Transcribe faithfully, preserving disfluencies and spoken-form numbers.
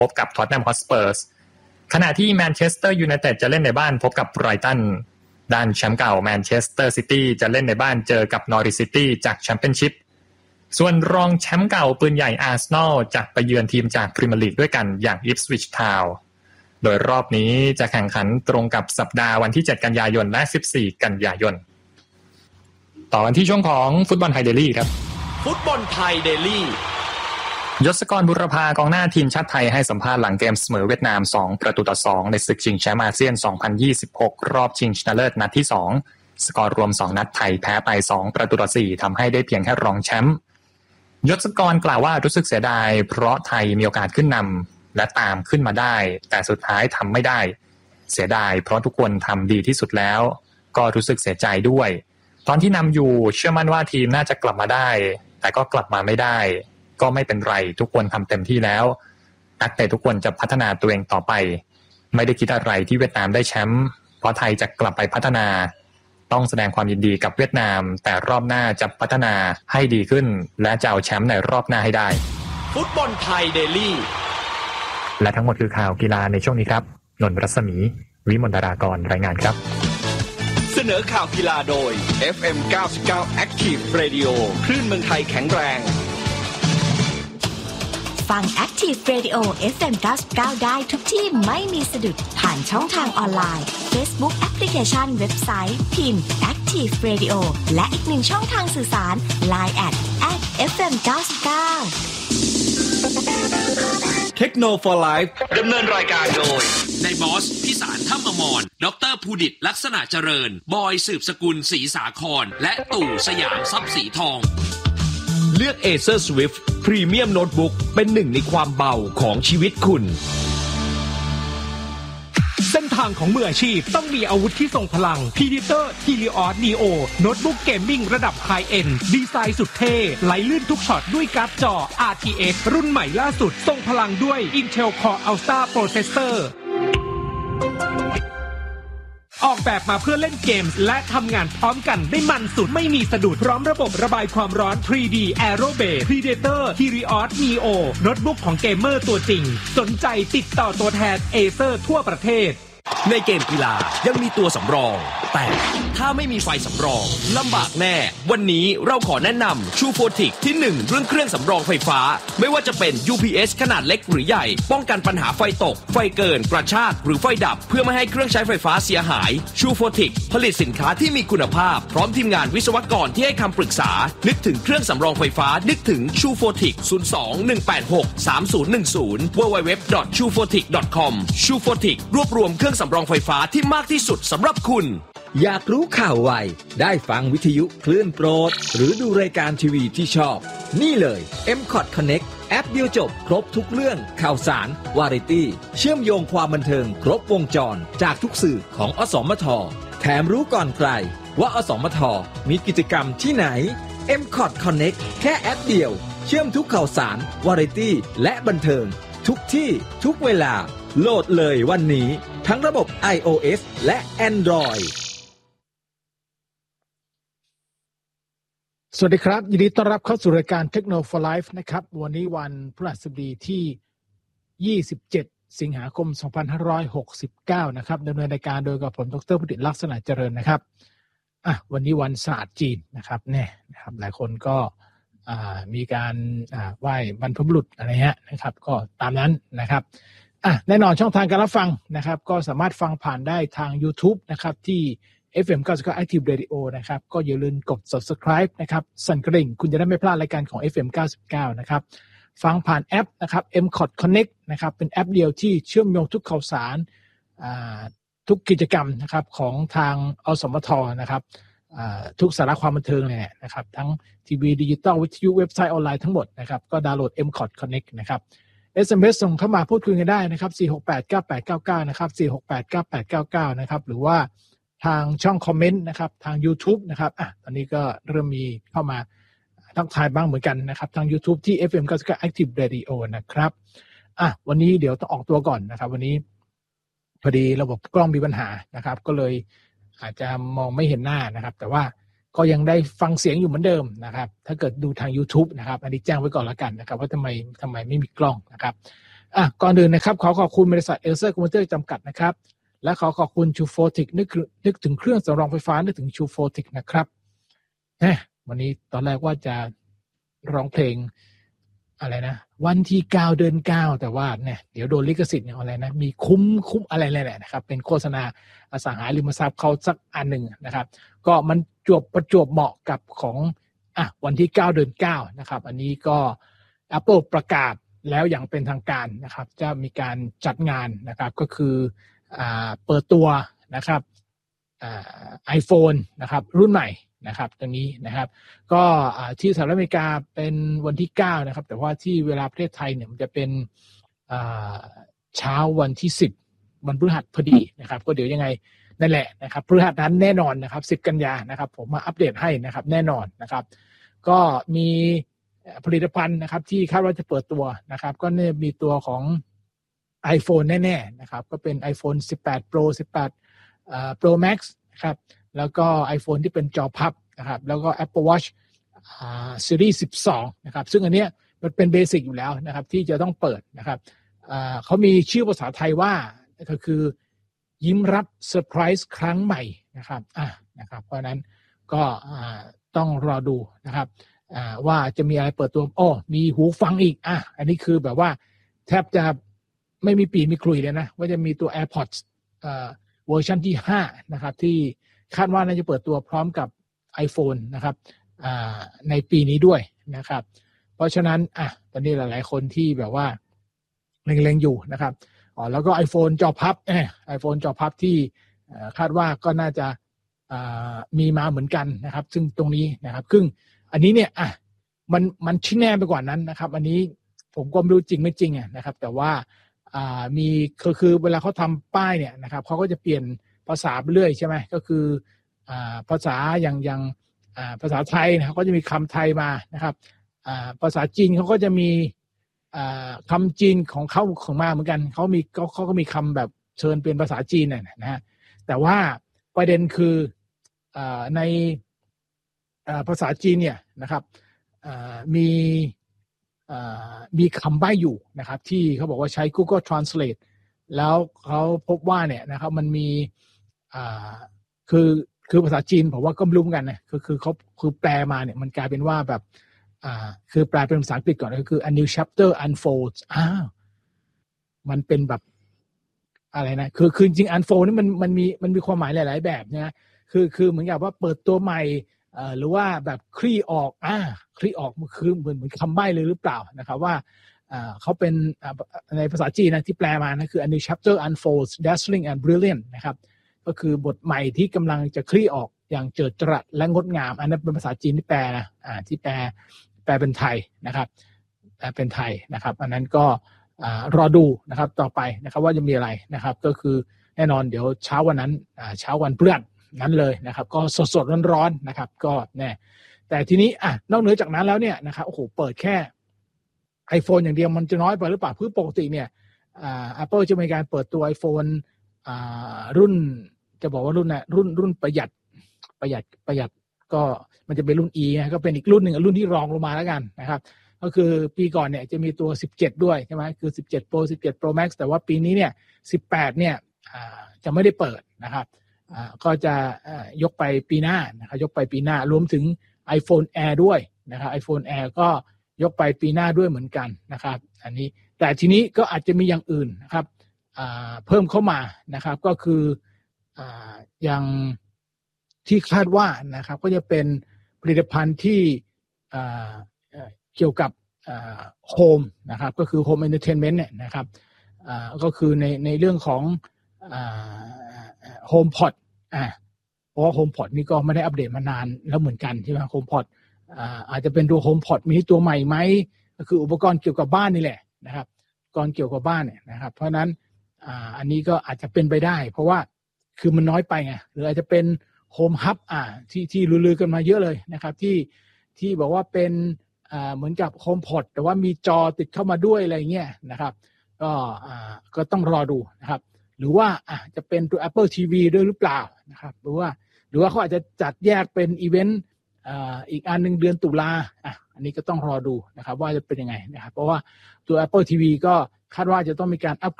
พบกับท็อตแนมฮอตสเปอร์สขณะที่แมนเชสเตอร์ยูไนเต็ดจะเล่นในบ้านพบกับไบรตันด้านแชมป์เก่าแมนเชสเตอร์ซิตี้จะเล่นในบ้านเจอกับนอริชซิตี้จากแชมเปี้ยนชิพส่วนรองแชมป์เก่าปืนใหญ่อาร์เซนอลจะไปเยือนทีมจากพรีเมียร์ลีกด้วยกันอย่างอิปสวิชทาวน์โดยรอบนี้จะแข่งขันตรงกับสัปดาห์วันที่เจ็ดกันยายนและสิบสี่กันยายนต่อกันที่ช่วงของฟุตบอลไทยเดลี่ครับฟุตบอลไทยเดลี่ยศกรบุรพากองหน้าทีมชาติไทยให้สัมภาษณ์หลังเกมเสมอเวียดนามสองประตูต่อสองในศึกชิงแชมป์อาเซียนสองพันยี่สิบหกรอบชิงชนะเลิศนัดที่สองสกอร์รวมสองนัดไทยแพ้ไปสองประตูต่อสี่ทำให้ได้เพียงแค่รองแชมป์ยศกรกล่าวว่ารู้สึกเสียดายเพราะไทยมีโอกาสขึ้นนำและตามขึ้นมาได้แต่สุดท้ายทำไม่ได้เสียดายเพราะทุกคนทำดีที่สุดแล้วก็รู้สึกเสียใจด้วยตอนที่นำอยู่เชื่อมั่นว่าทีมน่าจะกลับมาได้แต่ก็กลับมาไม่ได้ก็ไม่เป็นไรทุกคนทำเต็มที่แล้วนักเตะทุกคนจะพัฒนาตัวเองต่อไปไม่ได้คิดอะไรที่เวียดนามได้แชมป์เพราะไทยจะกลับไปพัฒนาต้องแสดงความยินดีกับเวียดนามแต่รอบหน้าจะพัฒนาให้ดีขึ้นและจะเอาแชมป์ในรอบหน้าให้ได้ฟุตบอลไทยเดลี่และทั้งหมดคือข่าวกีฬาในช่วงนี้ครับนนท์รัศมีวิมลดารากรรายงานครับเสนอข่าวกีฬาโดย เอฟ เอ็ม เก้าสิบเก้า Active Radio คลื่นเมืองไทยแข็งแรงฟัง Active Radio เอฟ เอ็ม เก้าสิบเก้าได้ทุกที่ไม่มีสะดุดผ่านช่องทางออนไลน์ Facebook Application เว็บไซต์พิมพ์ Active Radio และอีกหนึ่งช่องทางสื่อสาร ไลน์ แอท แอท เอฟ เอ็ม เก้าสิบเก้า Techno for Life ดำเนินรายการโดยนายบอสพิสารถ้ำอมรดรภูดิตลักษณะเจริญบอยสืบสกุลศรีสาครและตู่สยามทรัพย์สีทองเลือก Acer Swift Premium Notebook เป็นหนึ่งในความเบาของชีวิตคุณเส้นทางของมืออาชีพต้องมีอาวุธที่ทรงพลัง Predator Helios Neo โน้ตบุ๊กเกมมิ่งระดับไฮเอนด์ดีไซน์สุดเท่ไหลลื่นทุกช็อตด้วยการ์ดจอ อาร์ ที เอ็กซ์ รุ่นใหม่ล่าสุดทรงพลังด้วย Intel Core Ultra Processor ออกแบบมาเพื่อเล่นเกมและทำงานพร้อมกันได้มันสุดไม่มีสะดุดพร้อมระบบระบายความร้อน ทรี ดี Aero Base Predator Helios Neo โน้ตบุ๊กของเกมเมอร์ตัวจริงสนใจติดต่อตัวแทน Acer ทั่วประเทศในเกมกีฬายังมีตัวสำรองแต่ถ้าไม่มีไฟสำรองลำบากแน่วันนี้เราขอแนะนำ Truefortic ที่หนึ่งเรื่องเครื่องสำรองไฟฟ้าไม่ว่าจะเป็น ยู พี เอส ขนาดเล็กหรือใหญ่ป้องกันปัญหาไฟตกไฟเกินกระชากหรือไฟดับเพื่อไม่ให้เครื่องใช้ไฟฟ้าเสียหาย Truefortic ผลิตสินค้าที่มีคุณภาพพร้อมทีมงานวิศวกรที่ให้คำปรึกษานึกถึงเครื่องสำรองไฟฟ้านึกถึง Truefortic ศูนย์ สอง หนึ่ง แปด หก สาม ศูนย์ หนึ่ง ศูนย์ ดับเบิลยู ดับเบิลยู ดับเบิลยู ดอท ทรู โฟร์ทิก ดอท คอม Truefortic รวบรวมเครื่องสำรองไฟฟ้าที่มากที่สุดสำหรับคุณอยากรู้ข่าวไวได้ฟังวิทยุคลื่นโปรดหรือดูรายการทีวีที่ชอบนี่เลย เอ็ม คอท Connect แอปเดียวจบครบทุกเรื่องข่าวสารวาไรตี้เชื่อมโยงความบันเทิงครบวงจรจากทุกสื่อของอสมทแถมรู้ก่อนใครว่าอสมทมีกิจกรรมที่ไหน เอ็ม คอท Connect แค่แอปเดียวเชื่อมทุกข่าวสารวาไรตี้และบันเทิงทุกที่ทุกเวลาโหลดเลยวันนี้ทั้งระบบ iOS และ Android สวัสดีครับยินดีต้อนรับเข้าสู่รายการ Techno for Life นะครับวันนี้วันพฤหัสบดีที่ยี่สิบเจ็ดสิงหาคมสองพันห้าร้อยหกสิบเก้านะครับดำเนินรายการโดยกับผมดร.ภูดิตลักษณะเจริญนะครับอ่ะวันนี้วันศาสตร์จีนนะครับแน่นะครับหลายคนก็อ่ามีการอ่าไหว้บรรพบุรุษอะไรฮะนะครับก็ตามนั้นนะครับอ่ะแน่นอนช่องทางการรับฟังนะครับก็สามารถฟังผ่านได้ทาง YouTube นะครับที่ เอฟ เอ็ม เก้าสิบเก้า Active Radio นะครับก็อย่าลืมกด Subscribe นะครับสั่นกระดิ่งคุณจะได้ไม่พลาดรายการของ เอฟ เอ็ม เก้าสิบเก้านะครับฟังผ่านแอปนะครับ เอ็ม คอท Connect นะครับเป็นแอปเดียวที่เชื่อมโยงทุกข่าวสารอ่าทุกกิจกรรมนะครับของทางอสมทนะครับอ่าทุกสาระความบันเทิงเลยนะครับทั้งทีวีดิจิตอลวิทยุเว็บไซต์ออนไลน์ทั้งหมดนะครับก็ดาวน์โหลด เอ็ม คอท Connect นะครับ เอส เอ็ม เอส ส่งเข้ามาพูดคุยกันได้นะครับสี่ หก แปด เก้า แปด เก้า เก้านะครับสี่ หก แปด เก้า แปด เก้า เก้านะครับหรือว่าทางช่องคอมเมนต์นะครับทาง YouTube นะครับอ่ะตอนนี้ก็เริ่มมีเข้ามาทักทายบ้างเหมือนกันนะครับทาง YouTube ที่ เอฟ เอ็ม เก้าสิบเก้า Active Radio นะครับอ่ะวันนี้เดี๋ยวต้องออกตัวก่อนนะครับวันนี้พอดีระบบกล้องมีปัญหานะครับก็เลยอาจจะมองไม่เห็นหน้านะครับแต่ว่าก็ยังได้ฟังเสียงอยู่เหมือนเดิมนะครับถ้าเกิดดูทาง YouTube นะครับอันนี้แจ้งไว้ก่อนละกันนะครับว่าทำไมทำไมไม่มีกล้องนะครับอ่ะก่อนอื่นนะครับขอขอบคุณบริษัทเอลเซอร์คอมพิวเตอร์จำกัดนะครับและขอขอบคุณชูโฟติกนึกนึกถึงเครื่องสำรองไฟฟ้านึกถึงชูโฟติกนะครับเฮ้วันนี้ตอนแรกว่าจะร้องเพลงอะไรนะวันที่เก้าเดือนเก้าแต่ว่าเนี่ยเดี๋ยวโดนลิขสิทธิ์เนี่ยอะไรนะมีคุ้มคุ้มอะไรแหละนะครับเป็นโฆษณาอสังหาริมทรัพย์เขาสักอันหนึ่งนะครับก็มันจวบประจวบเหมาะกับของอ่ะวันที่เก้าเดือนเก้านะครับอันนี้ก็ Apple ประกาศแล้วอย่างเป็นทางการนะครับจะมีการจัดงานนะครับก็คืออ่าเปิดตัวนะครับอ่า iPhone นะครับรุ่นใหม่นะครับตรงนี้นะครับก็ที่สหรัฐอเมริกาเป็นวันที่เก้านะครับแต่ว่าที่เวลาประเทศไทยเนี่ยมันจะเป็นเช้าวันที่สิบวันพฤหัสพอดีนะครับก็เดี๋ยวยังไงนั่นแหละนะครับพฤหัสนั้นแน่นอนนะครับสิบกันยานะครับผมมาอัปเดตให้นะครับแน่นอนนะครับก็มีผลิตภัณฑ์นะครับที่คาดว่าจะเปิดตัวนะครับก็เนี่ยมีตัวของ iPhone แน่ๆนะครับก็เป็น iPhone สิบแปด Pro สิบแปดเอ่อ Pro Max นะครับแล้วก็ iPhone ที่เป็นจอพับนะครับแล้วก็ Apple Watch อ่า Series สิบสองนะครับซึ่งอันเนี้ยมันเป็นเบสิกอยู่แล้วนะครับที่จะต้องเปิดนะครับอ่าเขามีชื่อภาษาไทยว่าก็คือยิ้มรับเซอร์ไพรส์ครั้งใหม่นะครับอ่านะครับเพราะนั้นก็อ่าต้องรอดูนะครับอ่าว่าจะมีอะไรเปิดตัวอ้อมีหูฟังอีกอ่ะอันนี้คือแบบว่าแทบจะไม่มีปีมีคลุยเลยนะว่าจะมีตัว AirPods เอ่อเวอร์ชันที่ห้านะครับที่คาดว่าน่าจะเปิดตัวพร้อมกับ iPhone นะครับอ่าในปีนี้ด้วยนะครับเพราะฉะนั้นอ่ะตอนนี้หลายๆคนที่แบบว่าเล็งๆอยู่นะครับอ๋อแล้วก็ iPhone จอพับเออ iPhone จอพับที่คาดว่าก็น่าจะมีมาเหมือนกันนะครับซึ่งตรงนี้นะครับซึ่งอันนี้เนี่ยอ่ะมันมันชิ้นแน่ไปกว่านั้นนะครับอันนี้ผมก็ไม่รู้จริงไม่จริงอ่ะนะครับแต่ว่าอ่ามีคือคือเวลาเขาทำป้ายเนี่ยนะครับเขาก็จะเปลี่ยนภาษาไปเรื่อยใช่ไหมก็คืออ่าภาษาอย่างอย่างอ่าภาษาไทยนะก็จะมีคำไทยมานะครับอ่าภาษาจีนเขาก็จะมีอ่าคำจีนของเขาของมาเหมือนกันเขามีเขาเขาก็มีคำแบบเชิญเป็นภาษาจีนน่ะนะฮะแต่ว่าประเด็นคืออ่าในอ่าภาษาจีนเนี่ยนะครับอ่ามีอ่ามีคำใบ้อยู่นะครับที่เขาบอกว่าใช้ Google Translate แล้วเขาพบว่าเนี่ยนะครับมันมีอ่าคือคือภาษาจีนผมว่าก็ไม่รู้เหมือนกันนะคือคือเขาคือแปลมาเนี่ยมันกลายเป็นว่าแบบอ่าคือแปลเป็นภาษาอังกฤษก่อนก็คือ a new chapter unfolds อ้าวมันเป็นแบบอะไรนะคือคือจริง unfold นี่มันมันมีมันมีความหมายหลายๆแบบนะคือคือเหมือนกับว่าเปิดตัวใหม่เอ่อหรือว่าแบบคลี่ออกอ่าคลี่ออกมันคือเหมือนเหมือนคำใบ้เลยหรือเปล่านะครับว่าอ่าเขาเป็นในภาษาจีนนะที่แปลมานะคือ a new chapter unfolds dazzling and brilliant นะครับก็คือบทใหม่ที่กำลังจะคลี่ออกอย่างเจิดจรัสและงดงามอันนั้นเป็นภาษาจีนที่แปลนะอ่าที่แปลแปลเป็นไทยนะครับแปลเป็นไทยนะครับอันนั้นก็อ่ารอดูนะครับต่อไปนะครับว่าจะมีอะไรนะครับก็คือแน่นอนเดี๋ยวเช้าวันนั้นอ่าเช้าวันพฤหัสนั้นเลยนะครับก็สดๆร้อนๆนะครับก็แน่แต่ทีนี้อ่ะนอกเหนือจากนั้นแล้วเนี่ยนะครับโอ้โหเปิดแค่ iPhone อย่างเดียวมันจะน้อยไปหรือเปล่าเพื่อปกติเนี่ยอ่า Apple จะมีการเปิดตัว iPhone อ่ารุ่นจะบอกว่ารุ่นน่ะรุ่นรุ่นประหยัดประหยัดประหยัดก็มันจะเป็นรุ่น E นะก็เป็นอีกรุ่นหนึ่งรุ่นที่รองลงมาแล้วกันนะครับก็คือปีก่อนเนี่ยจะมีตัวสิบเจ็ดด้วยใช่ไหมคือสิบเจ็ด Pro สิบเจ็ด Pro Max แต่ว่าปีนี้เนี่ยสิบแปดเนี่ยอ่าจะไม่ได้เปิดนะครับอ่าก็จะยกไปปีหน้านะครับยกไปปีหน้ารวมถึง iPhone Air ด้วยนะครับ iPhone Air ก็ยกไปปีหน้าด้วยเหมือนกันนะครับอันนี้แต่ทีนี้ก็อาจจะมีอย่างอื่นนะครับอ่าเพิ่มเข้ามานะครับก็คืออ่าอย่างที่คาดว่านะครับก็จะเป็นผลิตภัณฑ์ที่อ่าเกี่ยวกับโฮมนะครับก็คือ Home Entertainment เนี่ยนะครับอ่าก็คือในในเรื่องของอ่า HomePod อ่าเพราะว่า HomePod นี่ก็ไม่ได้อัปเดตมานานแล้วเหมือนกันใช่ไหม HomePod อ่าอาจจะเป็นตัว HomePod มีตัวใหม่ไหมก็คืออุปกรณ์เกี่ยวกับบ้านนี่แหละนะครับอุปกรณ์เกี่ยวกับบ้านเนี่ยนะครับเพราะนั้นอ่าอันนี้ก็อาจจะเป็นไปได้เพราะว่าคือมันน้อยไปไงหรืออาจจะเป็นHome Hub อ่าที่ที่ลือๆกันมาเยอะเลยนะครับที่ที่บอกว่าเป็นอ่าเหมือนกับ HomePod แต่ว่ามีจอติดเข้ามาด้วยอะไรเงี้ยนะครับก็อ่าก็ต้องรอดูนะครับหรือว่าอ่ะจะเป็นตัว Apple ที วี ด้วยหรือเปล่านะครับหรือว่าหรือว่าเขาอาจจะจัดแยกเป็นอีเวนต์อ่าอีกอันนึงเดือนตุลาอ่ะอันนนี้ก็ต้องรอดูนะครับว่าจะเป็นยังไงนะครับเพราะว่าตัว Apple ที วี ก็คาดว่าจะต้องมีการอัป